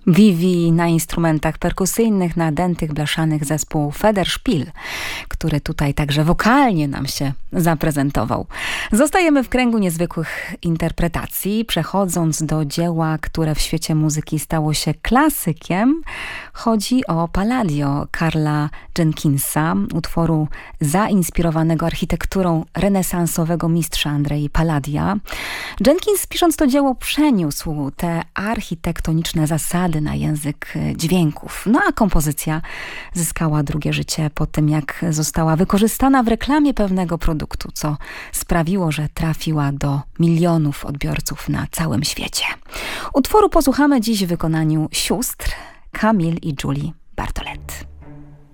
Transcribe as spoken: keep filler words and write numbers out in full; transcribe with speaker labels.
Speaker 1: Vivi na instrumentach perkusyjnych, nadętych, blaszanych zespół Federspiel, który tutaj także wokalnie nam się zaprezentował. Zostajemy w kręgu niezwykłych interpretacji, przechodząc do dzieła, które w świecie muzyki stało się klasykiem. Chodzi o Palladio Karla Jenkinsa, utworu zainspirowanego architekturą renesansowego mistrza Andrei Palladia. Jenkins, pisząc to dzieło, przeniósł te architektoniczne zasady na język dźwięków. No a kompozycja zyskała drugie życie po tym, jak została wykorzystana w reklamie pewnego produktu, co sprawiło, że trafiła do milionów odbiorców na całym świecie. Utworu posłuchamy dziś w wykonaniu sióstr Camille i Julie Bartolet.